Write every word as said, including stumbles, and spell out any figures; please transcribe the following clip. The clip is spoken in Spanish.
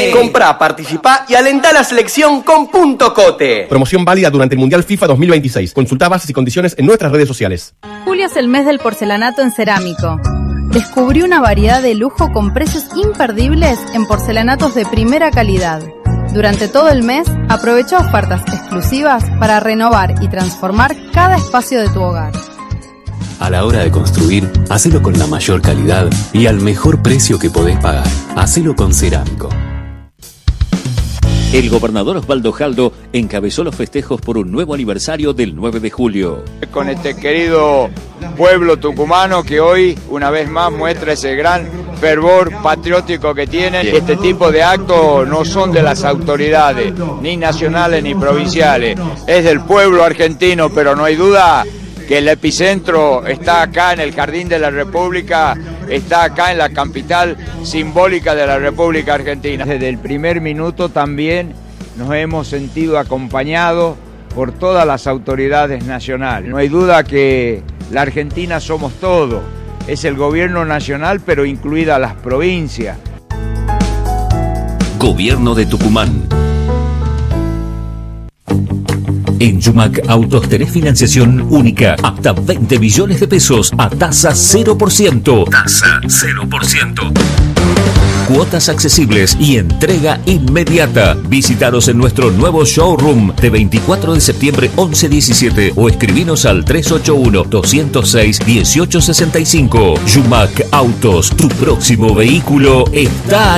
Comprá, participá y alentá la selección con Punto Cote. Promoción válida durante el Mundial FIFA dos mil veintiséis. Consultá bases y condiciones en nuestras redes sociales. Julio es el mes del porcelanato en cerámico. Descubrí una variedad de lujo con precios imperdibles en porcelanatos de primera calidad. Durante todo el mes, aprovecha ofertas exclusivas para renovar y transformar cada espacio de tu hogar. A la hora de construir, hacelo con la mayor calidad y al mejor precio que podés pagar. Hacelo con Cerámico. El gobernador Osvaldo Jaldo encabezó los festejos por un nuevo aniversario del nueve de julio. Con este querido pueblo tucumano que hoy una vez más muestra ese gran fervor patriótico que tiene. Este tipo de actos no son de las autoridades, ni nacionales ni provinciales, es del pueblo argentino, pero no hay duda que el epicentro está acá en el Jardín de la República, está acá en la capital simbólica de la República Argentina. Desde el primer minuto también nos hemos sentido acompañados por todas las autoridades nacionales. No hay duda que la Argentina somos todos, es el gobierno nacional, pero incluidas las provincias. Gobierno de Tucumán. En Yumac Autos tenés financiación única hasta veinte millones de pesos a tasa cero por ciento. Tasa cero por ciento. Cuotas accesibles y entrega inmediata. Visítanos en nuestro nuevo showroom de veinticuatro de septiembre once diecisiete o escribinos al tres ocho uno, dos cero seis, uno ocho seis cinco. Yumac Autos, tu próximo vehículo está aquí.